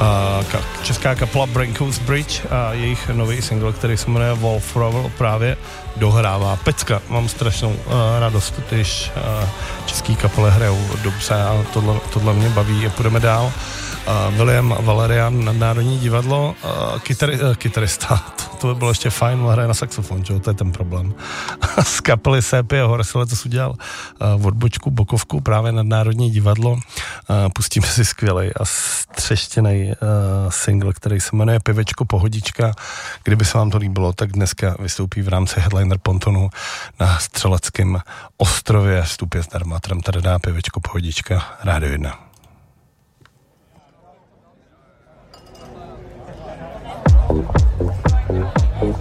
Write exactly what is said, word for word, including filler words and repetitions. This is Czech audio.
česká kapela Braincoats Bridge a jejich nový single, který se jmenuje Wolf Roll, právě dohrává. Pecka, mám strašnou uh, radost, když uh, český kapely hrajou dobře a tohle, tohle mě baví a půjdeme dál. Uh, William Valerian, Nadnárodní divadlo, uh, kytari, uh, kytarista, to, to by bylo ještě fajn, on hraje na saxofon, čo? To je ten problém. Z kapely Seppi a Horace letos udělal uh, odbočku, bokovku, právě Nadnárodní divadlo. Uh, pustíme si skvělej a střeštěnej uh, single, který se jmenuje Pivečko Pohodička. Kdyby se vám to líbilo, tak dneska vystoupí v rámci Headliner Pontonu na Střeleckém ostrově. Vstup je zdarma, tam tady dá Pivečko Pohodička, Rádio jedna. Thank you.